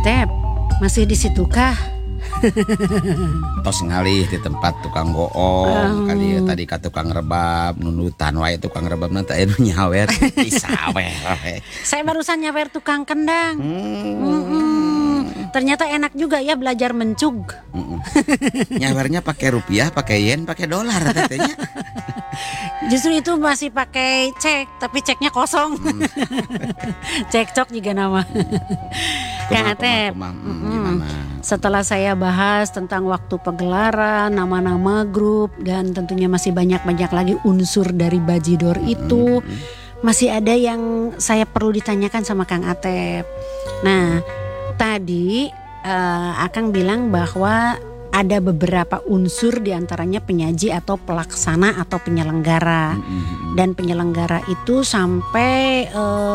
Atep, masih di situ kah? Tos ngalih di tempat tukang goong kali tadi ka tukang rebab nunutan wae tukang rebab nanti anu nyawer bisa we. Saya barusan nyawer tukang kendang. Ternyata enak juga ya belajar mencug. Nyawernya pakai rupiah, pakai yen, pakai dolar katanya. Justru itu masih pakai cek, tapi ceknya kosong. Cekcok juga nama. Kang Atep, Gimana? setelah saya bahas tentang waktu pagelaran, nama-nama grup, dan tentunya masih banyak-banyak lagi unsur dari Bajidor itu, masih ada yang saya perlu ditanyakan sama Kang Atep. Nah, tadi Akang bilang bahwa ada beberapa unsur diantaranya penyaji atau pelaksana atau penyelenggara. Dan penyelenggara itu sampai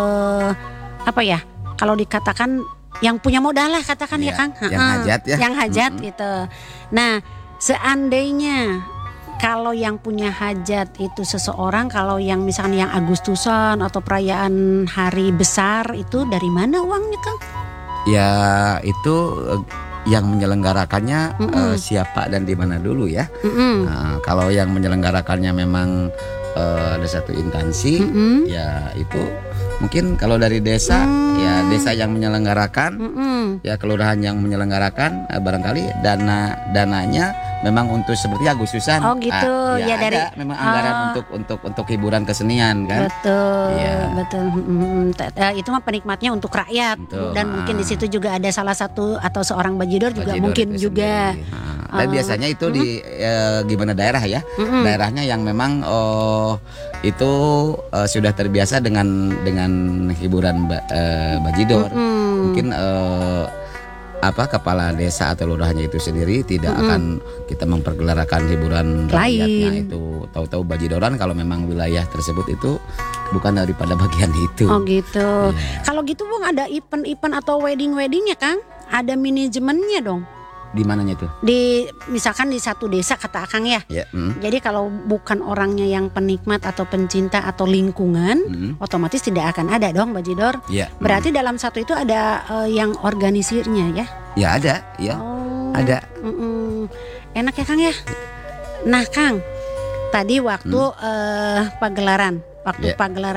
kalau dikatakan yang punya modal lah katakan ya Kang. Yang hajat ya. Yang hajat gitu. Nah, seandainya kalau yang punya hajat itu seseorang, kalau yang misalnya yang Agustusan atau perayaan hari besar itu dari mana uangnya Kang? Ya itu yang menyelenggarakannya siapa dan di mana dulu ya. Kalau yang menyelenggarakannya memang ada satu instansi, ya itu mungkin kalau dari desa ya desa yang menyelenggarakan, ya kelurahan yang menyelenggarakan, barangkali dananya memang untuk seperti Agustusan. Oh gitu. Ya dari ada memang anggaran untuk hiburan kesenian kan. Betul. Ya. Betul. Itu mah penikmatnya untuk rakyat. Betul. Dan mungkin di situ juga ada salah satu atau seorang Bajidor juga mungkin juga. Dan biasanya itu di gimana daerah ya? Daerahnya yang memang itu sudah terbiasa dengan hiburan Bajidor. Mungkin kepala desa atau lurahnya itu sendiri tidak akan kita mempergelarakan hiburan rakyatnya itu tahu-tahu Bajidoran kalau memang wilayah tersebut itu bukan daripada bagian itu. Oh gitu. Yeah. Kalau gitu Bang ada event-event atau wedding-weddingnya Kang? Ada manajemennya dong. Di mananya itu? Misalkan di satu desa kata Akang ya. Yeah. Jadi kalau bukan orangnya yang penikmat atau pencinta atau lingkungan, otomatis tidak akan ada dong Bajidor. Yeah. Berarti dalam satu itu ada yang organisirnya ya? Ya ada, ya. Ada. Enak ya Kang ya. Nah Kang, tadi waktu pagelaran, pagelaran.